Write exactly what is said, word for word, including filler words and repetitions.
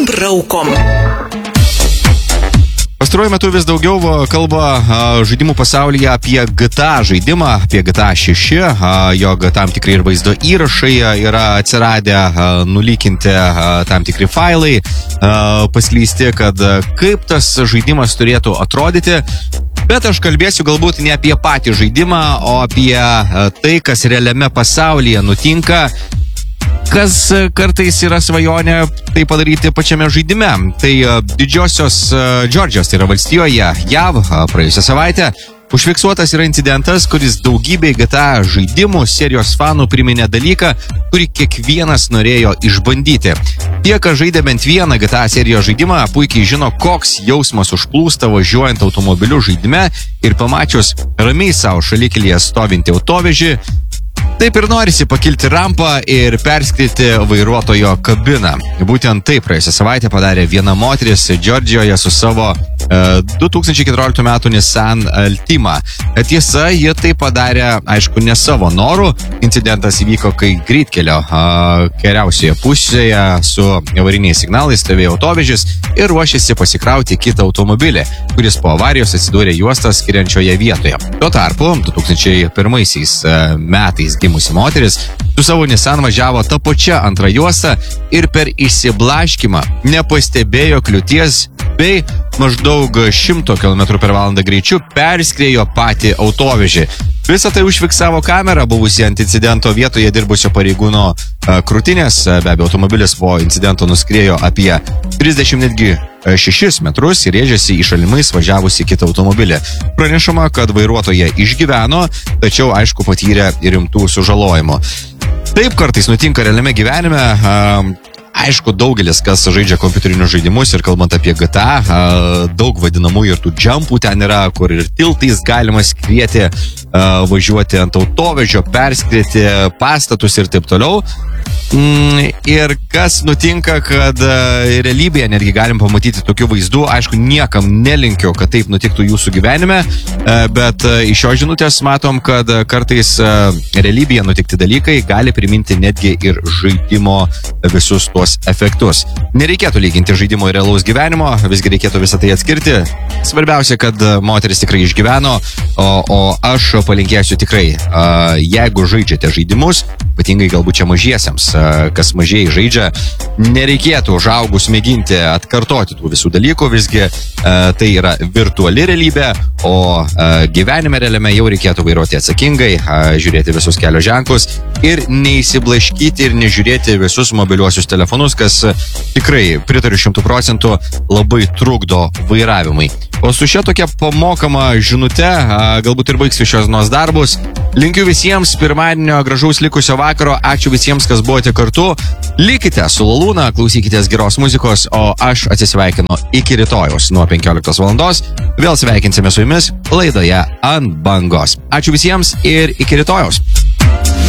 braukom. Pastaruoju metu vis daugiau kalba žaidimų pasaulyje apie G T A žaidimą, apie G T A šeši, jog tam tikrai ir vaizdo įrašai yra atsiradę, nulykinti tam tikri failai, paslysti, kad kaip tas žaidimas turėtų atrodyti. Bet aš kalbėsiu galbūt ne apie patį žaidimą, o apie tai, kas realiame pasaulyje nutinka, kas kartais yra svajonė tai padaryti pačiame žaidime. Tai didžiosios Džordžijos, tai yra valstijoje, J A V, praėjusią savaitę užfiksuotas yra incidentas, kuris daugybei G T A žaidimų serijos fanų priminė dalyką, kurį kiekvienas norėjo išbandyti. Tie, kas žaidė bent vieną G T A serijos žaidimą, puikiai žino, koks jausmas užplūsta važiuojant automobiliu žaidime ir pamačius ramiai savo šalikelyje stovintį autovežį. Taip ir norisi pakilti rampą ir perskriti vairuotojo kabiną. Būtent taip praėjusią savaitę padarė viena moteris Džordžijoje su savo e, du tūkstančiai keturioliktų metų Nissan Altima. Tiesa, ji tai padarė, aišku, ne savo norų. Incidentas įvyko, kai greitkelio e, kairiausioje pusėje su avariniais signalais stovėjo autovežis ir ruošėsi pasikrauti kitą automobilį, kuris po avarijos atsidūrė juostą skiriančioje vietoje. Tuo tarpu, du tūkstančiai pirmaisiais metais gimusi moteris su savo Nissan važiavo tą pačią antrą juostą ir per išsiblaškimą nepastebėjo kliūties bei maždaug šimto kilometrų per valandą greičiu perskriejo patį autovežį. Visą tai užfiksavo kamera buvusi ant incidento vietoje dirbusio pareigūno krūtinės. Be abejo, automobilis po incidento nuskriejo apie trisdešimt netgi šešis metrus ir rėžėsi į šalimais važiavusi kitą automobilį. Pranešama, kad vairuotoja išgyveno, tačiau aišku patyrė ir rimtų sužalojimų. Taip kartais nutinka realiame gyvenime. Aišku, daugelis, kas žaidžia kompiuterinius žaidimus ir kalbant apie G T A, daug vadinamų ir tų jumpų ten yra, kur ir tiltais galima skrieti, važiuoti ant autovežio, perskrėti pastatus ir taip toliau. Ir kas nutinka, kad realybėje netgi galim pamatyti tokių vaizdų. Aišku, niekam nelinkiu, kad taip nutiktų jūsų gyvenime, bet iš šios žinutės matom, kad kartais realybėje nutikti dalykai gali priminti netgi ir žaidimo visus tuos efektus. Nereikėtų lyginti žaidimo ir realaus gyvenimo, visgi reikėtų visą tai atskirti. Svarbiausia, kad moteris tikrai išgyveno, o, o aš palinkėsiu tikrai, jeigu žaidžiate žaidimus, ypatingai galbūt čia mažiesiems, kas mažiai žaidžia, nereikėtų užaugus mėginti atkartoti tų visų dalykų, visgi tai yra virtuali realybė, o gyvenime realiame jau reikėtų vairuoti atsakingai, žiūrėti visus kelio ženklus ir neįsiblaškyti ir nežiūrėti visus mobiliuosius telefonus, kas tikrai, pritariu šimtų procentų, labai trukdo vairavimui. O su šia tokia pamokama žinute, galbūt ir baigsiu šios dienos darbus. Linkiu visiems pirmadienio gražaus likusio vakaro, ačiū visiems, kas buvote kartu. Likite su Lalūna, klausykitės geros muzikos, o aš atsisveikinu iki rytojaus nuo penkioliktos valandos. Vėl sveikinsime su jumis laidoje Ant bangos. Ačiū visiems ir iki rytojaus.